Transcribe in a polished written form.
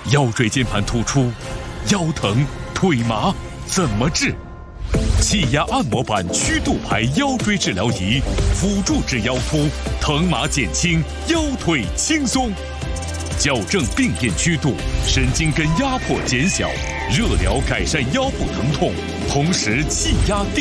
腰椎间盘突出、腰疼、腿麻怎么治？气压按摩板曲度牌腰椎治疗仪，辅助治腰突，疼麻减轻，腰腿轻松。矫正病变曲度，神经根压迫减小，热疗改善腰部疼痛，同时气压低。